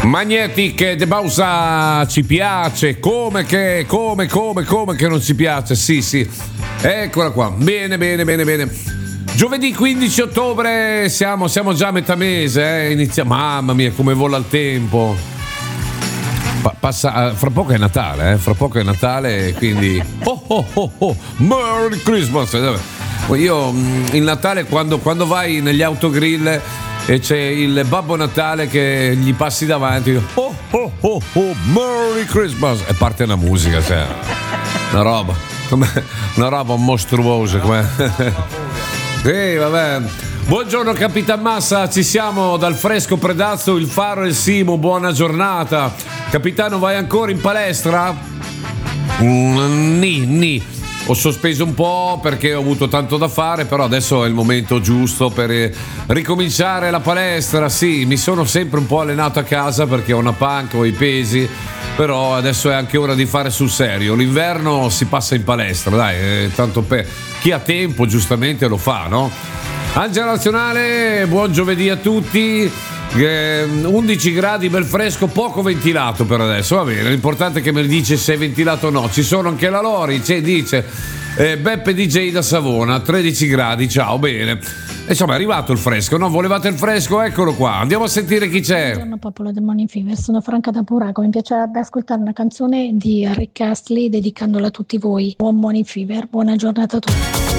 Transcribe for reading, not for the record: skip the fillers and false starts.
Magnetic De Bausa ci piace, come che non ci piace, sì, eccola qua, bene. Giovedì 15 ottobre, siamo già a metà mese, inizia, mamma mia come vola il tempo, passa, fra poco è Natale, quindi oh, Merry Christmas. Io il Natale quando vai negli autogrill e c'è il Babbo Natale che gli passi davanti, oh, Merry Christmas, e parte la musica, cioè una roba mostruosa come. Vabbè. Buongiorno Capitan Massa, ci siamo dal fresco Predazzo, il Faro e il Simo, buona giornata. Capitano, vai ancora in palestra? Ni. Ho sospeso un po' perché ho avuto tanto da fare, però adesso è il momento giusto per ricominciare la palestra. Sì, mi sono sempre un po' allenato a casa perché ho una panca, ho i pesi, però adesso è anche ora di fare sul serio. L'inverno si passa in palestra, dai, tanto per chi ha tempo giustamente lo fa, no? Angela Nazionale, buon giovedì a tutti. 11 gradi, bel fresco, poco ventilato per adesso, va bene, l'importante è che mi dice se è ventilato o no. Ci sono anche la Lori, dice Beppe DJ da Savona, 13 gradi, ciao, bene. Insomma è arrivato il fresco, no? Volevate il fresco? Eccolo qua, andiamo a sentire chi c'è. Buongiorno popolo del Morning Fever, sono Franca da Buraco, mi piacerebbe ascoltare una canzone di Rick Astley dedicandola a tutti voi. Buon Morning Fever, buona giornata a tutti.